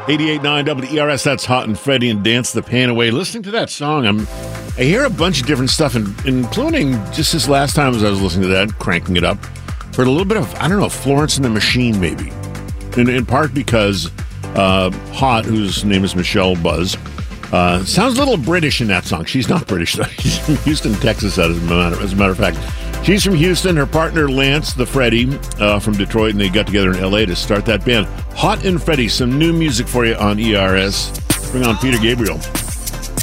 88.9 WERS, that's Hot and Freddie and Dance the Pain Away. Listening to that song, I hear a bunch of different stuff, including just this last time as I was listening to that, cranking it up, heard a little bit of, I don't know, Florence and the Machine maybe. In part because Hot, whose name is Michelle Buzz, sounds a little British in that song. She's not British, though. She's from Houston, Texas, as a matter of fact. She's from Houston. Her partner, Lance the Freddie, from Detroit, and they got together in L.A. to start that band. Hot and Freddie, some new music for you on ERS. Bring on Peter Gabriel.